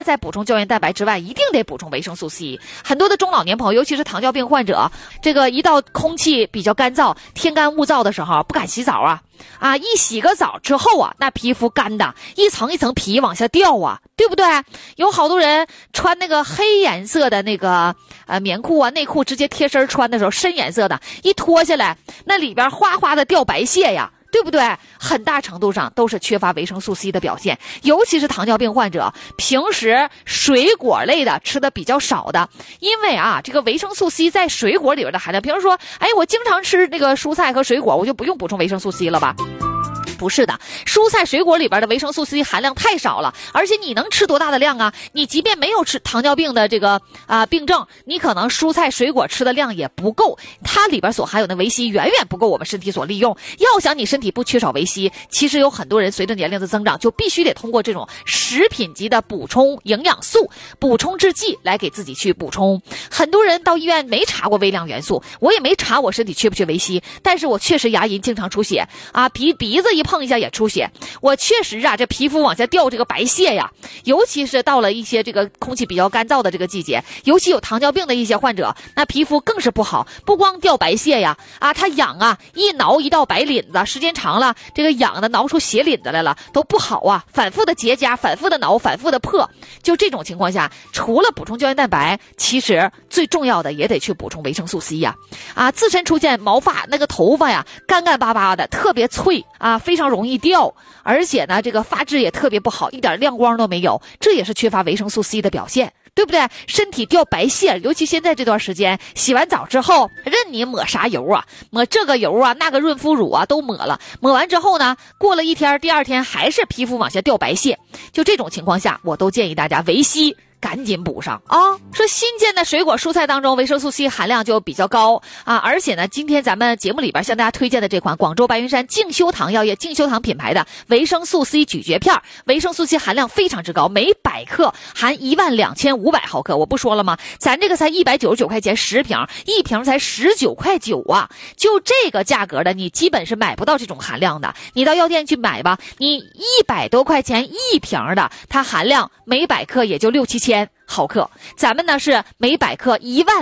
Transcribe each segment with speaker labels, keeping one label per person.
Speaker 1: 在补充胶原蛋白之外，一定得补充维生素 C。很多的中老年朋友，尤其是糖尿病患者，这个一到空气比较干燥、天干物燥的时候，不敢洗澡啊，一洗个澡之后啊，那皮肤干的一层一层皮往下掉啊，对不对？有好多人穿那个黑颜色的那个棉裤啊、内裤，直接贴身穿的时候，深颜色的，一脱下来，那里边哗哗的掉白屑呀。对不对？很大程度上都是缺乏维生素 C 的表现，尤其是糖尿病患者，平时水果类的吃的比较少的，因为这个维生素 C 在水果里边的含量，比如说，我经常吃那个蔬菜和水果，我就不用补充维生素 C 了吧？不是的，蔬菜水果里边的维生素 C 含量太少了，而且你能吃多大的量啊？你即便没有吃糖尿病的这个病症，你可能蔬菜水果吃的量也不够，它里边所含有的维 C 远远不够我们身体所利用。要想你身体不缺少维 C， 其实有很多人随着年龄的增长，就必须得通过这种食品级的补充营养素、补充制剂来给自己去补充。很多人到医院没查过微量元素，我也没查我身体缺不缺维 C， 但是我确实牙龈经常出血鼻子一碰一下也出血，我确实这皮肤往下掉这个白屑呀，尤其是到了一些这个空气比较干燥的这个季节，尤其有糖尿病的一些患者，那皮肤更是不好，不光掉白屑呀，它痒一挠一道白领子，时间长了，这个痒的挠出血领子来了，都不好反复的结痂，反复的挠，反复的破。就这种情况下，除了补充胶原蛋白，其实最重要的也得去补充维生素 C 呀。自身出现毛发那个头发呀，干干巴巴的，特别脆非常容易掉，而且呢，这个发质也特别不好，一点亮光都没有，这也是缺乏维生素 C 的表现，对不对？身体掉白屑，尤其现在这段时间，洗完澡之后，任你抹啥油抹这个油那个润肤乳都抹了，抹完之后呢，过了一天，第二天还是皮肤往下掉白屑，就这种情况下，我都建议大家维 C赶紧补上说新鲜的水果蔬菜当中维生素 C 含量就比较高而且呢，今天咱们节目里边向大家推荐的这款广州白云山静修堂药业静修堂品牌的维生素 C 咀嚼片，维生素 C 含量非常之高，每100克含12500毫克，我不说了吗？咱这个才199块钱10瓶，一瓶才19.9块就这个价格的，你基本是买不到这种含量的。你到药店去买吧，你100多块钱一瓶的，它含量每100克也就6-7千毫克，咱们呢是每100克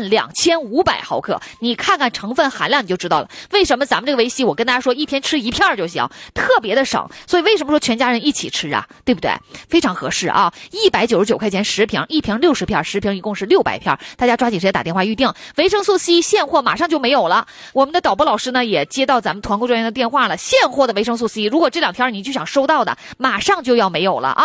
Speaker 1: 12500毫克，你看看成分含量你就知道了。为什么咱们这个维 C 我跟大家说一天吃1片就行，特别的省，所以为什么说全家人一起吃对不对？非常合适199块钱10瓶，一瓶60片，10瓶一共是600片，大家抓紧时间打电话预定。维生素 C 现货马上就没有了，我们的导播老师呢也接到咱们团购专员的电话了，现货的维生素 C 如果这2天你就想收到的，马上就要没有了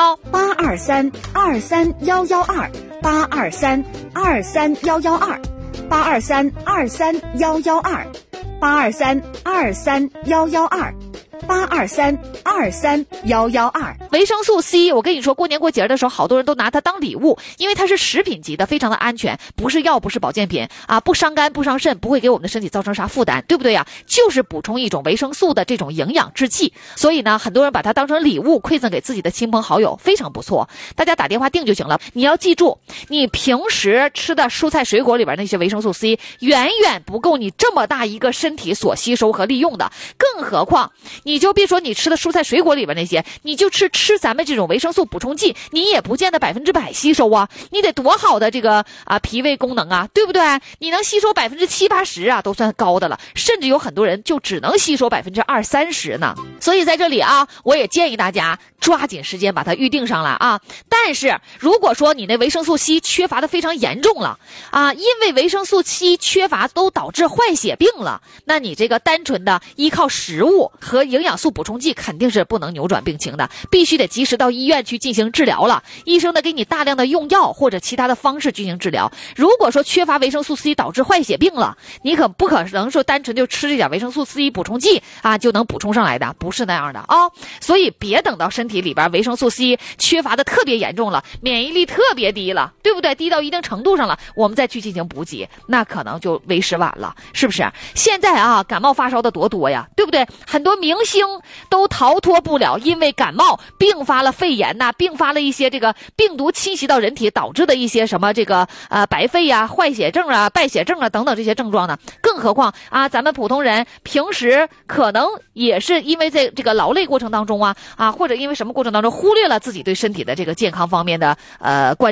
Speaker 2: 8232311282311282323112823231128，
Speaker 1: 维生素 C 我跟你说，过年过节的时候好多人都拿它当礼物，因为它是食品级的，非常的安全，不是药，不是保健品不伤肝不伤肾，不会给我们的身体造成啥负担，对不对就是补充一种维生素的这种营养制剂，所以呢，很多人把它当成礼物馈赠给自己的亲朋好友，非常不错。大家打电话订就行了。你要记住，你平时吃的蔬菜水果里边那些维生素 C 远远不够你这么大一个身体所吸收和利用的，更何况你就别说你吃的蔬菜水果里边那些，你就吃咱们这种维生素补充剂，你也不见得100%吸收你得多好的这个脾胃功能对不对？你能吸收70-80%都算高的了，甚至有很多人就只能吸收20-30%呢。所以在这里我也建议大家抓紧时间把它预定上来但是如果说你那维生素 C 缺乏的非常严重了因为维生素 C 缺乏都导致坏血病了，那你这个单纯的依靠食物和营养素补充剂肯定是不能扭转病情的，必须得及时到医院去进行治疗了，医生呢给你大量的用药或者其他的方式进行治疗。如果说缺乏维生素 C 导致坏血病了，你可不可能说单纯就吃这点维生素 C 补充剂就能补充上来的，不是那样的所以别等到身体里边维生素 C 缺乏的特别严重了，免疫力特别低了，对不对？低到一定程度上了，我们再去进行补给，那可能就为时晚了，是不是？现在感冒发烧的多呀，对不对？很多明星轻都逃脱不了因为感冒并发了肺炎呐，并发了一些这个病毒侵袭到人体导致的一些什么这个白肺呀、坏血症啊、败血症啊等等这些症状呢。更何况啊，咱们普通人平时可能也是因为在这个劳累过程当中或者因为什么过程当中忽略了自己对身体的这个健康方面的关